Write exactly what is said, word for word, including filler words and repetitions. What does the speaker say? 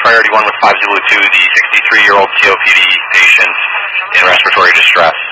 priority one with five Zulu two, the sixty-three-year-old C O P D patient in respiratory distress.